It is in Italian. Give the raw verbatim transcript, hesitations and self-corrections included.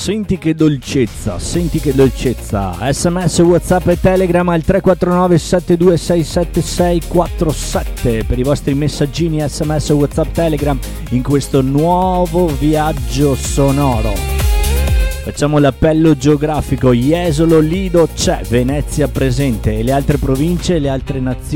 Senti che dolcezza, senti che dolcezza. Sms, WhatsApp e Telegram al tre quattro nove sette due sei sette sei quattro sette per i vostri messaggini sms, WhatsApp, Telegram in questo nuovo viaggio sonoro. Facciamo l'appello geografico: Jesolo, Lido c'è, Venezia presente, e le altre province e le altre nazioni